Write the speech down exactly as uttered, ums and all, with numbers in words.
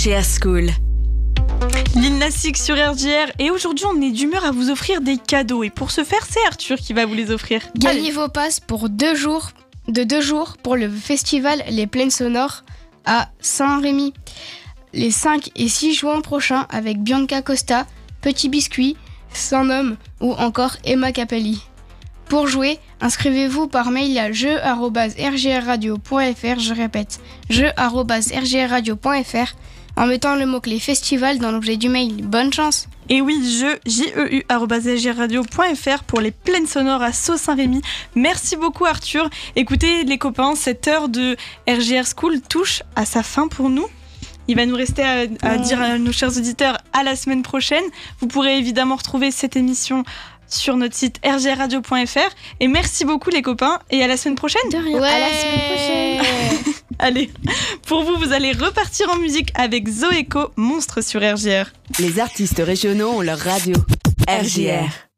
G R School. Lil Nas X sur R J R et aujourd'hui on est d'humeur à vous offrir des cadeaux et pour ce faire c'est Arthur qui va vous les offrir. Gagnez Allez. vos passes pour deux jours, de deux jours pour le festival Les Plaines Sonores à Saint-Rémy les cinq et six juin prochains avec Bianca Costa, Petit Biscuit, Sans Homme ou encore Emma Capelli. Pour jouer, inscrivez-vous par mail à jeu arobase r g r radio point f r, je répète, jeu arobase r g r radio point f r en mettant le mot-clé festival dans l'objet du mail. Bonne chance! Et oui, jeu j e u arobase r g r radio point f r pour les Plaines Sonores à Sault-Saint-Rémy. Merci beaucoup Arthur. Écoutez les copains, cette heure de R J R School touche à sa fin pour nous. Il va nous rester à, à dire à nos chers auditeurs à la semaine prochaine. Vous pourrez évidemment retrouver cette émission sur notre site r g r radio point f r. Et merci beaucoup les copains et à la semaine prochaine. De rien, Ouais. à la semaine prochaine. Allez, pour vous, vous allez repartir en musique avec Zoéco, Monstre sur R J R. Les artistes régionaux ont leur radio. R J R.